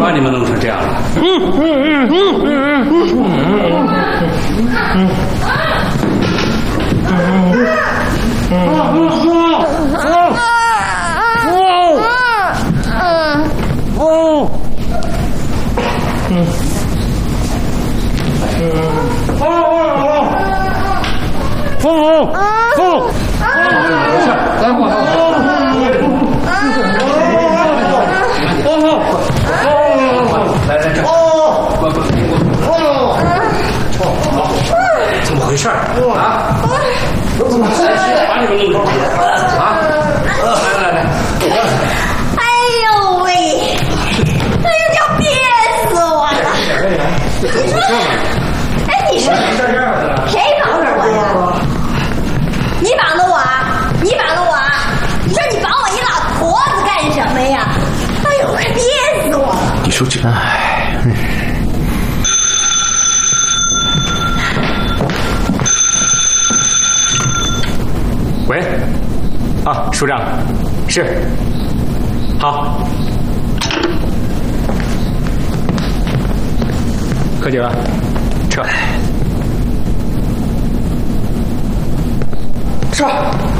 把你们弄成这样了。 怎么回事啊？ 把你们弄成这样啊！来， 哎呦喂，哎呦，要憋死我了！哎，你说谁绑着我呀？你绑的我啊？你绑的我啊？你说你绑我一老婆子干什么呀？哎呦，快憋死我了！ 你说这， 喂，啊，署长，是，好，喝酒了，撤， 是吧？